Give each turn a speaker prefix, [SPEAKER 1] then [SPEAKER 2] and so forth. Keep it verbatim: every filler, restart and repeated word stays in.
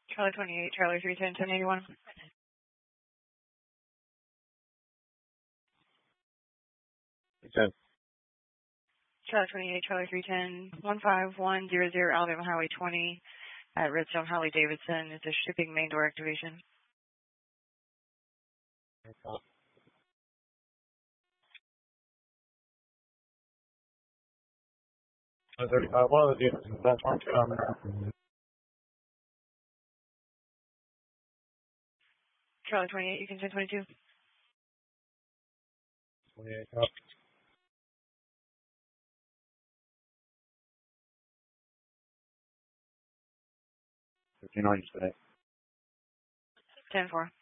[SPEAKER 1] Charlie twenty-eight, Charlie three ten, ten eighty-one.
[SPEAKER 2] ten.
[SPEAKER 1] Charlie twenty-eight, Charlie three ten, one five one zero zero, Alabama Highway twenty at Redstone Holly Davidson. It's a shipping main door activation.
[SPEAKER 2] Uh, one of the units in the benchmark. Um,
[SPEAKER 1] Charlie twenty-eight, you can ten twenty-two.
[SPEAKER 2] twenty-eight up. fifteen on today.
[SPEAKER 1] ten four.